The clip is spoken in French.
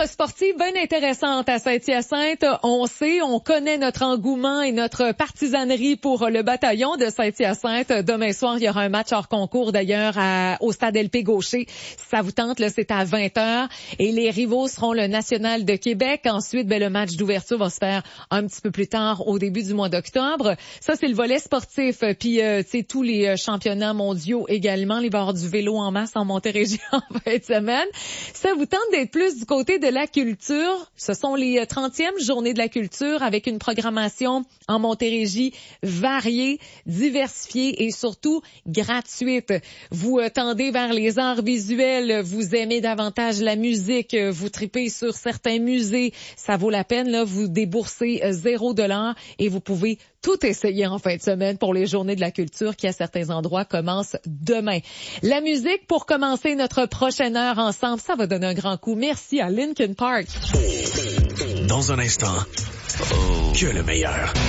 offre sportive bien intéressante à Saint-Hyacinthe. On connaît notre engouement et notre partisanerie pour le bataillon de Saint-Hyacinthe. Demain soir, il y aura un match hors concours d'ailleurs au stade LP Gaucher. Si ça vous tente, là, c'est à 20h. Et les rivaux seront le National de Québec. Ensuite, le match d'ouverture va se faire un petit peu plus tard au début du mois d'octobre. Ça, c'est le volet sportif. Puis, tous les championnats mondiaux également. Il va y avoir du vélo en masse en Montérégie en fin de semaine. Ça vous tente d'être plus du côté de la culture? Ce sont les 30e journées de la culture avec une programmation en Montérégie variée, diversifiée et surtout gratuite. Vous tendez vers les arts visuels, vous aimez davantage la musique, vous tripez sur certains musées. Ça vaut la peine, là, vous déboursez $0 et vous pouvez tout essayer en fin de semaine pour les journées de la culture qui, à certains endroits, commencent demain. La musique, pour commencer notre prochaine heure ensemble, ça va donner un grand coup. Merci à Linkin Park. Dans un instant, que le meilleur.